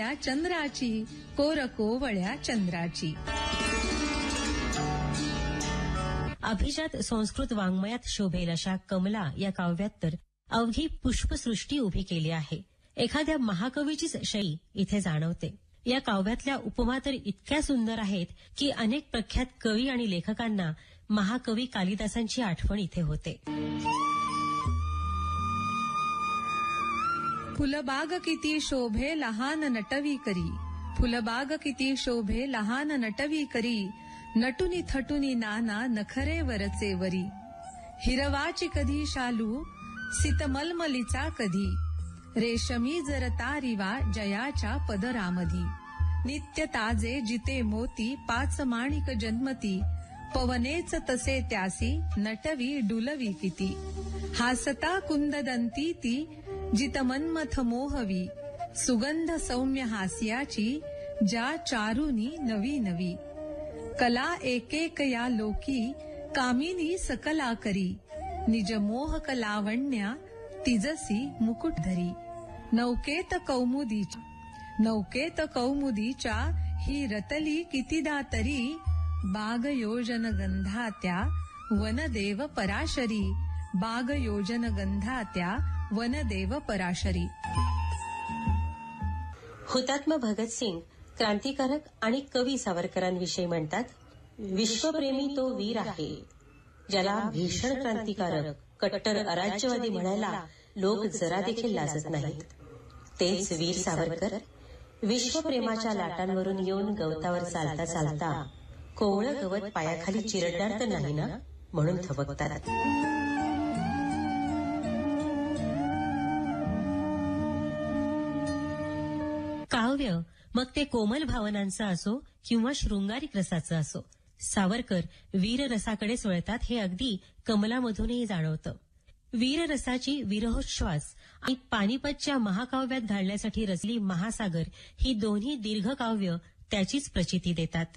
कोवळ्या चंद्राची, कोर कोवळ्या चंद्राची. अभिजात संस्कृत वाङ्मयात शोभेल अशा कमला या काव्यात तर अवघी पुष्पसृष्टी उभी केली आहे. एखाद्या महाकवीचीच शैली इथे जाणवते. या काव्यातल्या उपमा तर इतक्या सुंदर आहेत की अनेक प्रख्यात कवी आणि लेखकांना महाकवी कालिदासांची आठवण इथे होते. फुलबाग किती शोभे लहान नटवी करी, फुलबाग किती शोभे लहान नटवी करी, नटुनी थटुनी नाना नखरे वरचे वरी. हिरवाची कधी शालू सितमलमलीचा कधी, रेशमी जरता रिवा जयाच्या पदरामधी. नित्य ताजे जिते मोती पाच माणिक जन्मती, पवनेच तसे त्यासी नटवी डुलवी किती. हासता कुंददंती ती जित मन्मथ मोहवी, सुगंध सौम्य हास्याची ज्या चारुनी नवी नवी. कला एकेक या लोकी कामिनी सकला करी, निज मोहक लावण्या तिजसी मुकुट धरी. नौकेत कौमुदीच्या ही रतली कितीदा तरी, बाग योजन गंधात्या वनदेव पराशरी, बाग योजन गंधात्या वनदेव पराशरी. हुतात्मा भगतसिंग क्रांतिकारक आणि कवी सावरकरांविषयी म्हणतात, विश्वप्रेमी तो वीर आहे, ज्याला भीषण क्रांतिकारक कट्टर अराज्यवादी म्हणायला लोक जरा देखील लाजत नाहीत. तेच वीर सावरकर विश्वप्रेमाच्या लाटांवरून येऊन गवतावर चालता चालता कोवळं गवत पायाखाली चिरडणार तर नाही ना म्हणून थबकतात. काव्य मग ते कोमल भावनांचं असो किंवा शृंगारिक रसाचं असो, सावरकर वीररसाकडे वळतात हे अगदी कमलामधूनही जाणवतं. वीररसाची विरहोच्छ्वास आणि पानिपतच्या महाकाव्यात घालण्यासाठी रचली महासागर ही दोन्ही दीर्घ काव्य त्याचीच प्रचिती देतात.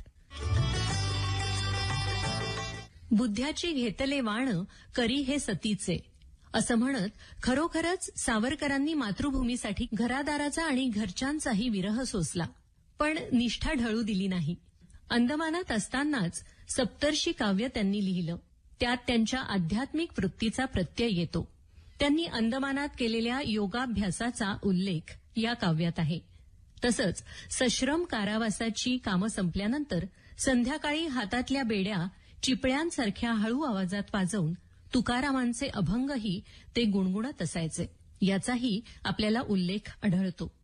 बुद्ध्याची घेतले वाण करी हे सतीचे असं म्हणत खरोखरच सावरकरांनी मातृभूमीसाठी घरादाराचा आणि घरच्यांचाही विरह सोसला, पण निष्ठा ढळू दिली नाही. अंदमानात असतानाच सप्तर्षी काव्य त्यांनी लिहिलं. त्यात त्यांच्या आध्यात्मिक वृत्तीचा प्रत्यय येतो. त्यांनी अंदमानात केलेल्या योगाभ्यासाचा उल्लेख या काव्यात आहे. तसंच सश्रम कारावासाची कामं संपल्यानंतर संध्याकाळी हातातल्या बेड्या चिपळ्यांसारख्या हळू आवाजात वाजवून तुकारामांचे अभंगही ते गुणगुणत असायचे, याचाही आपल्याला उल्लेख आढळतो.